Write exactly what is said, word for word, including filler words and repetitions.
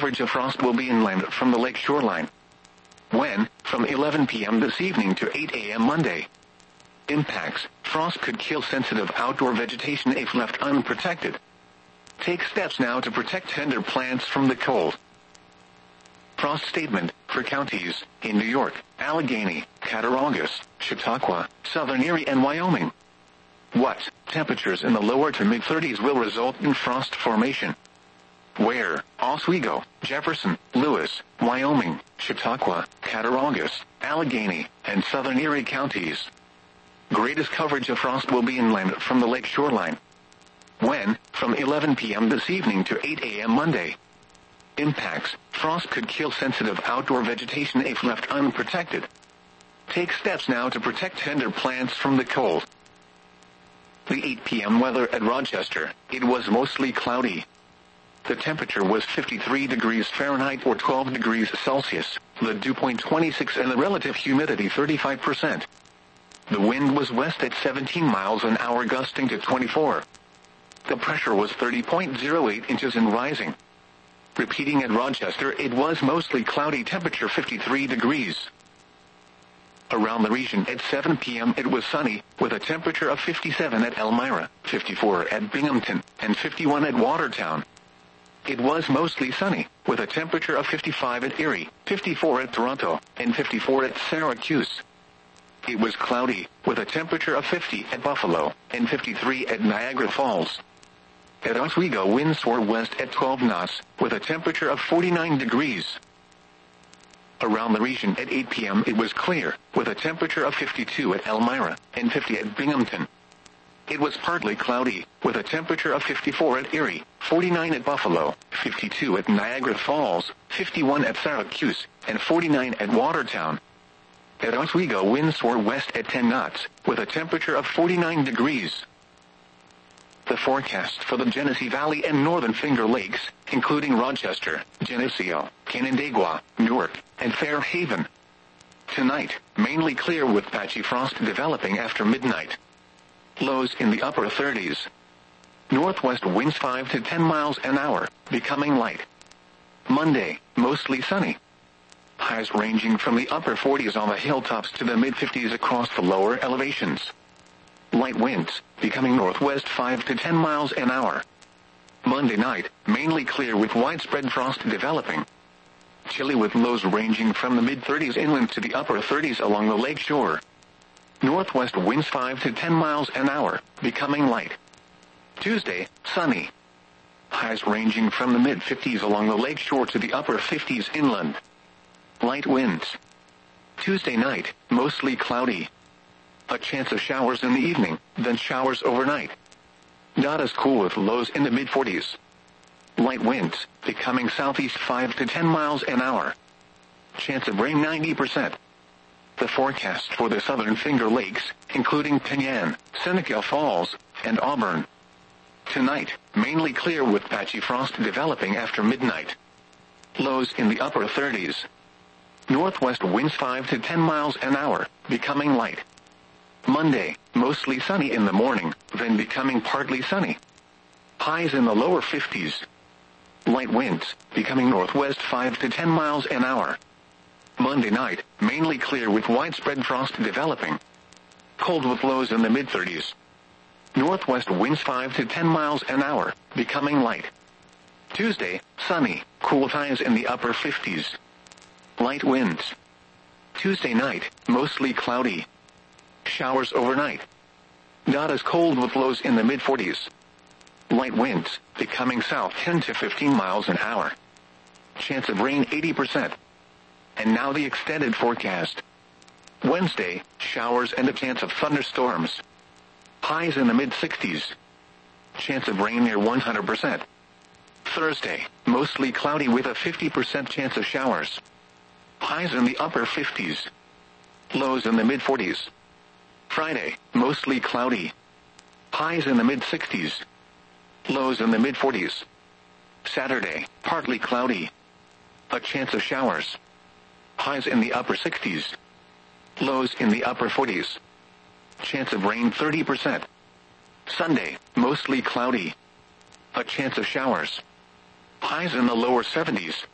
coverage of frost will be inland from the lake shoreline. When? From eleven p m this evening to eight a m Monday. Impacts. Frost could kill sensitive outdoor vegetation if left unprotected. Take steps now to protect tender plants from the cold. Frost statement for counties in New York, Allegheny, Cattaraugus, Chautauqua, Southern Erie and Wyoming. What? Temperatures in the lower to mid thirties will result in frost formation. Where? Oswego, Jefferson, Lewis, Wyoming, Chautauqua, Cattaraugus, Allegheny, and Southern Erie counties. Greatest coverage of frost will be inland from the lake shoreline. When? From eleven p m this evening to eight a m Monday. Impacts. Frost could kill sensitive outdoor vegetation if left unprotected. Take steps now to protect tender plants from the cold. The eight p m weather at Rochester. It was mostly cloudy. The temperature was fifty-three degrees Fahrenheit or twelve degrees Celsius, the dew point twenty-six and the relative humidity thirty-five percent. The wind was west at seventeen miles an hour gusting to twenty-four. The pressure was thirty point zero eight inches and rising. Repeating at Rochester, it was mostly cloudy, temperature fifty-three degrees. Around the region at seven p m it was sunny, with a temperature of fifty-seven at Elmira, fifty-four at Binghamton, and fifty-one at Watertown. It was mostly sunny, with a temperature of fifty-five at Erie, fifty-four at Toronto, and fifty-four at Syracuse. It was cloudy, with a temperature of fifty at Buffalo, and fifty-three at Niagara Falls. At Oswego, winds were west at twelve knots, with a temperature of forty-nine degrees. Around the region at eight p m it was clear, with a temperature of fifty-two at Elmira, and fifty at Binghamton. It was partly cloudy, with a temperature of fifty-four at Erie, forty-nine at Buffalo, fifty-two at Niagara Falls, fifty-one at Syracuse, and forty-nine at Watertown. At Oswego, winds were west at ten knots, with a temperature of forty-nine degrees. The forecast for the Genesee Valley and Northern Finger Lakes, including Rochester, Geneseo, Canandaigua, Newark, and Fairhaven. Tonight, mainly clear with patchy frost developing after midnight. Lows in the upper thirties. Northwest winds five to ten miles an hour, becoming light. Monday, mostly sunny. Highs ranging from the upper forties on the hilltops to the mid-fifties across the lower elevations. Light winds, becoming northwest five to ten miles an hour. Monday night, mainly clear with widespread frost developing. Chilly with lows ranging from the mid-thirties inland to the upper thirties along the lake shore. Northwest winds five to ten miles an hour, becoming light. Tuesday, sunny. Highs ranging from the mid-fifties along the lake shore to the upper fifties inland. Light winds. Tuesday night, mostly cloudy. A chance of showers in the evening, then showers overnight. Not as cool with lows in the mid-forties. Light winds, becoming southeast five to ten miles an hour. Chance of rain ninety percent. The forecast for the Southern Finger Lakes, including Penyan, Seneca Falls, and Auburn. Tonight, mainly clear with patchy frost developing after midnight. Lows in the upper thirties. Northwest winds five to ten miles an hour, becoming light. Monday, mostly sunny in the morning, then becoming partly sunny. Highs in the lower fifties. Light winds, becoming northwest five to ten miles an hour. Monday night, mainly clear with widespread frost developing. Cold with lows in the mid-thirties. Northwest winds five to ten miles an hour, becoming light. Tuesday, sunny, cool highs in the upper fifties. Light winds. Tuesday night, mostly cloudy. Showers overnight. Not as cold with lows in the mid-forties. Light winds, becoming south ten to fifteen miles an hour. Chance of rain eighty percent. And now the extended forecast. Wednesday, showers and a chance of thunderstorms. Highs in the mid-sixties. Chance of rain near one hundred percent. Thursday, mostly cloudy with a fifty percent chance of showers. Highs in the upper fifties. Lows in the mid-forties. Friday, mostly cloudy. Highs in the mid-sixties. Lows in the mid-forties. Saturday, partly cloudy. A chance of showers. Highs in the upper sixties. Lows in the upper forties. Chance of rain thirty percent. Sunday, mostly cloudy. A chance of showers. Highs in the lower seventies.